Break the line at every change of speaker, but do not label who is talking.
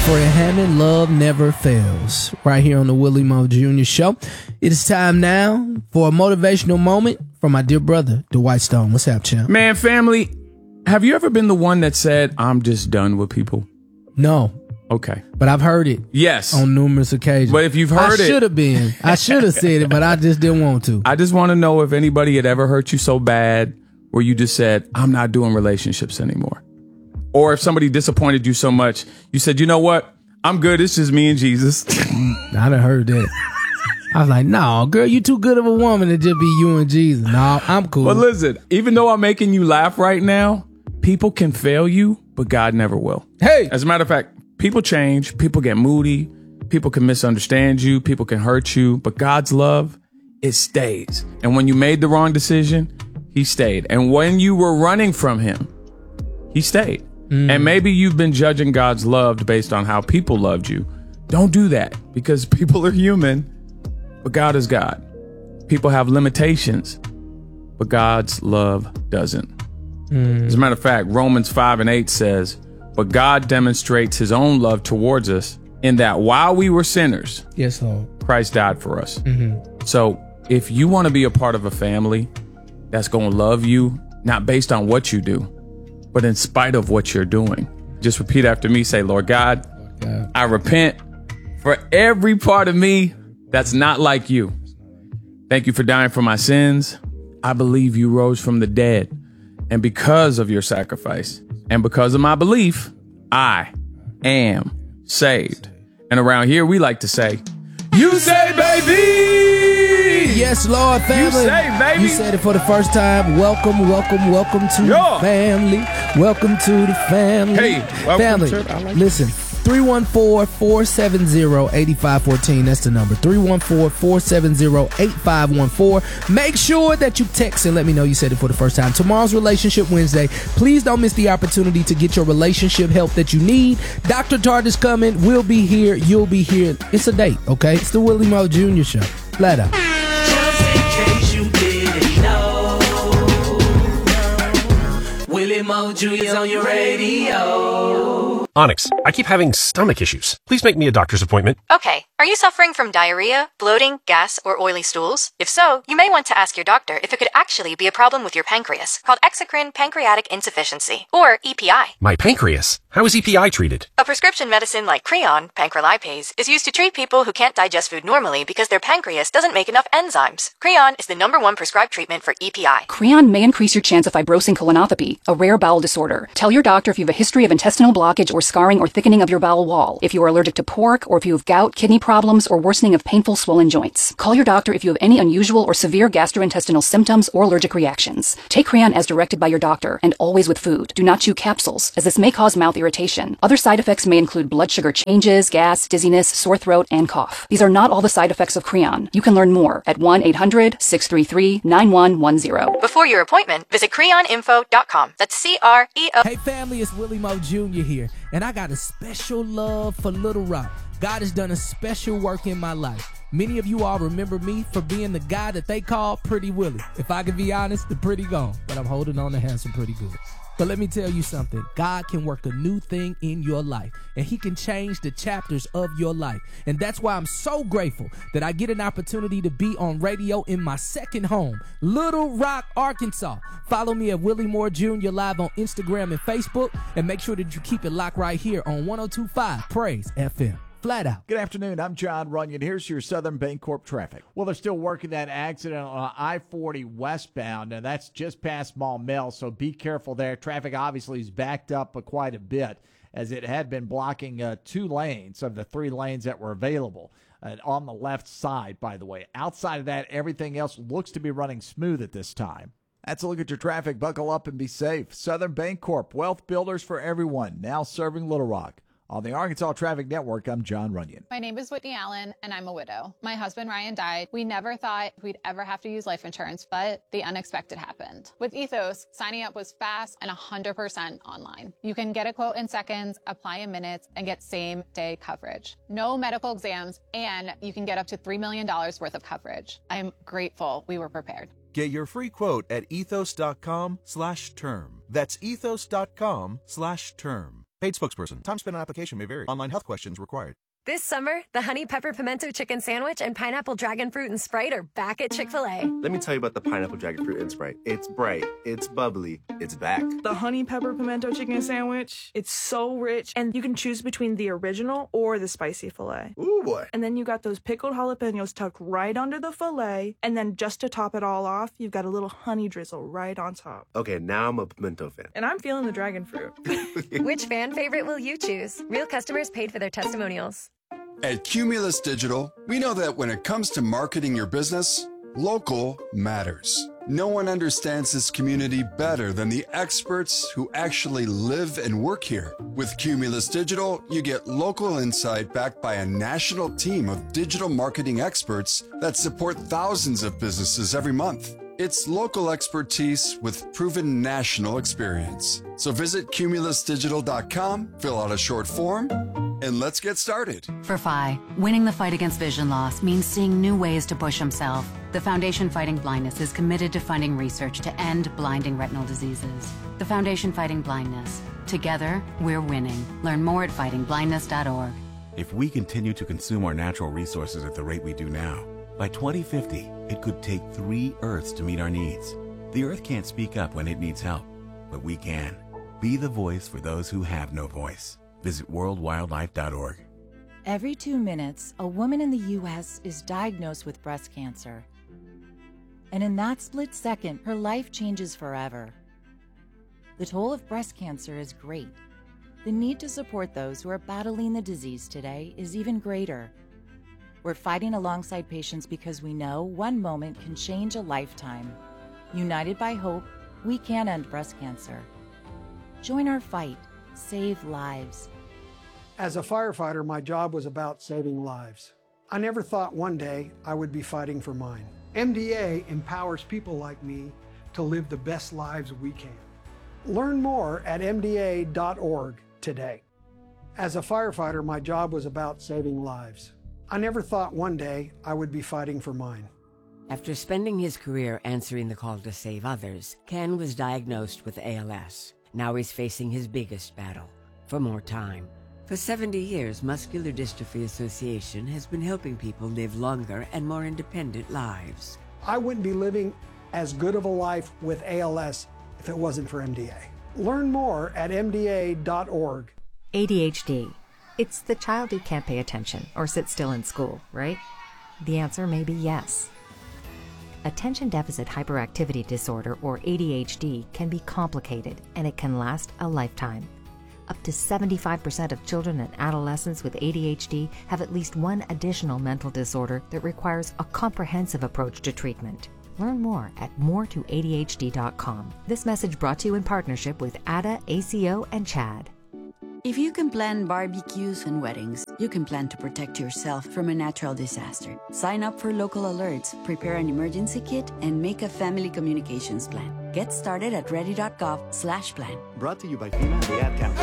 Fred Hammond, Love Never Fails, right here on the Willie Moe Jr. Show. It is time now for a motivational moment from my dear brother, Dwight Stone. What's up, champ?
Man, family, have you ever been the one that said, I'm just done with people?
No.
Okay.
But I've heard it.
Yes.
On numerous occasions.
But if you've heard
I should have been. I should have said it, but I just didn't want to.
I just want to know if anybody had ever hurt you so bad where you just said, I'm not doing relationships anymore. Or if somebody disappointed you so much, you said, you know what? I'm good. It's just me and Jesus.
I done heard that. I was like, no, girl, you too good of a woman to just be you and Jesus. No, I'm cool.
But listen, even though I'm making you laugh right now, people can fail you, but God never will.
Hey!
As a matter of fact, people change. People get moody. People can misunderstand you. People can hurt you. But God's love, it stays. And when you made the wrong decision, he stayed. And when you were running from him, he stayed. And maybe you've been judging God's love based on how people loved you. Don't do that, because people are human, but God is God. People have limitations, but God's love doesn't. As a matter of fact, Romans 5:8 says, but God demonstrates his own love towards us in that while we were sinners,
yes, Lord,
Christ died for us. So if you want to be a part of a family that's going to love you, not based on what you do, but in spite of what you're doing, just repeat after me. Say, Lord God, I repent for every part of me that's not like you. Thank you for dying for my sins. I believe you rose from the dead. And because of your sacrifice and because of my belief, I am saved. And around here, we like to say, you say, baby.
Yes, Lord, family.
You say, baby.
You said it for the first time. Welcome, welcome, welcome to the family. Welcome to the family.
Hey, welcome
family.
To, I like
listen, 314-470-8514. That's the number. 314-470-8514. Make sure that you text and let me know you said it for the first time. Tomorrow's Relationship Wednesday. Please don't miss the opportunity to get your relationship help that you need. Dr. Tart is coming. We'll be here. You'll be here. It's a date, okay? It's the Willie Moe Jr. Show. Flat out.
Just in case you didn't know, Willie Moe Jr. is on your radio.
Onyx, I keep having stomach issues. Please make me a doctor's appointment.
Okay. Are you suffering from diarrhea, bloating, gas, or oily stools? If so, you may want to ask your doctor if it could actually be a problem with your pancreas, called exocrine pancreatic insufficiency, or EPI.
My pancreas? How is EPI treated?
A prescription medicine like Creon, pancrelipase, is used to treat people who can't digest food normally because their pancreas doesn't make enough enzymes. Creon is the #1 prescribed treatment for EPI.
Creon may increase your chance of fibrosing colonopathy, a rare bowel disorder. Tell your doctor if you have a history of intestinal blockage or scarring or thickening of your bowel wall, if you are allergic to pork, or if you have gout, kidney problems, or worsening of painful swollen joints. Call your doctor if you have any unusual or severe gastrointestinal symptoms or allergic reactions. Take Creon as directed by your doctor, and always with food. Do not chew capsules, as this may cause mouth irritation. Other side effects may include blood sugar changes, gas, dizziness, sore throat, and cough. These are not all the side effects of Creon. You can learn more at 1-800-633-9110.
Before your appointment, visit creoninfo.com. That's C-R-E-O.
Hey family, it's Willie Moe Jr. here, and I got a special love for Little Rock. God has done a special work in my life. Many of you all remember me for being the guy that they call Pretty Willie. If I can be honest, the pretty gone, but I'm holding on to handsome pretty good. But let me tell you something. God can work a new thing in your life, and he can change the chapters of your life. And that's why I'm so grateful that I get an opportunity to be on radio in my second home, Little Rock, Arkansas. Follow me at Willie Moore Jr. live on Instagram and Facebook, and make sure that you keep it locked right here on 102.5 Praise FM. Flat out.
Good afternoon. I'm John Runyon. Here's your Southern Bancorp traffic. Well, they're still working that accident on I-40 westbound, and that's just past Maumelle, so be careful there. Traffic obviously is backed up quite a bit, as it had been blocking 2 lanes of the 3 lanes that were available on the left side, by the way. Outside of that, everything else looks to be running smooth at this time. That's a look at your traffic. Buckle up and be safe. Southern Bancorp, wealth builders for everyone, now serving Little Rock. On the Arkansas Traffic Network, I'm John Runyon.
My name is Whitney Allen, and I'm a widow. My husband, Ryan, died. We never thought we'd ever have to use life insurance, but the unexpected happened. With Ethos, signing up was fast and 100% online. You can get a quote in seconds, apply in minutes, and get same-day coverage. No medical exams, and you can get up to $3 million worth of coverage. I'm grateful we were prepared.
Get your free quote at ethos.com/term. That's ethos.com/term. Paid spokesperson. Time spent on application may vary. Online health questions required.
This summer, the Honey Pepper Pimento Chicken Sandwich and Pineapple Dragon Fruit and Sprite are back at Chick-fil-A.
Let me tell you about the Pineapple Dragon Fruit and Sprite. It's bright, it's bubbly, it's back.
The Honey Pepper Pimento Chicken Sandwich, it's so rich, and you can choose between the original or the spicy filet.
Ooh, boy.
And then you got those pickled jalapenos tucked right under the filet, and then just to top it all off, you've got a little honey drizzle right on top.
Okay, now I'm a pimento fan.
And I'm feeling the dragon fruit.
Which fan favorite will you choose? Real customers paid for their testimonials.
At Cumulus Digital, we know that when it comes to marketing your business, local matters. No one understands this community better than the experts who actually live and work here. With Cumulus Digital, you get local insight backed by a national team of digital marketing experts that support thousands of businesses every month. It's local expertise with proven national experience. So visit cumulusdigital.com, fill out a short form, and let's get started.
For Phi, winning the fight against vision loss means seeing new ways to push himself. The Foundation Fighting Blindness is committed to funding research to end blinding retinal diseases. The Foundation Fighting Blindness. Together, we're winning. Learn more at fightingblindness.org.
If we continue to consume our natural resources at the rate we do now, by 2050, it could take 3 Earths to meet our needs. The Earth can't speak up when it needs help, but we can. Be the voice for those who have no voice. Visit worldwildlife.org.
Every 2 minutes, a woman in the U.S. is diagnosed with breast cancer. And in that split second, her life changes forever. The toll of breast cancer is great. The need to support those who are battling the disease today is even greater. We're fighting alongside patients because we know one moment can change a lifetime. United by hope, we can end breast cancer. Join our fight. Save lives.
As a firefighter, my job was about saving lives. I never thought one day I would be fighting for mine. MDA empowers people like me to live the best lives we can. Learn more at MDA.org today. As a firefighter, my job was about saving lives. I never thought one day I would be fighting for mine.
After spending his career answering the call to save others, Ken was diagnosed with ALS. Now he's facing his biggest battle, for more time. For 70 years, Muscular Dystrophy Association has been helping people live longer and more independent lives.
I wouldn't be living as good of a life with ALS if it wasn't for MDA. Learn more at MDA.org.
ADHD. It's the child who can't pay attention or sit still in school, right? The answer may be yes. Attention Deficit Hyperactivity Disorder, or ADHD, can be complicated and it can last a lifetime. Up to 75% of children and adolescents with ADHD have at least one additional mental disorder that requires a comprehensive approach to treatment. Learn more at moretoadhd.com. This message brought to you in partnership with ADA, ACO, and CHAD.
If you can plan barbecues and weddings, you can plan to protect yourself from a natural disaster. Sign up for local alerts, prepare an emergency kit, and make a family communications plan. Get started at ready.gov/plan.
Brought to you by FEMA and the Ad Council.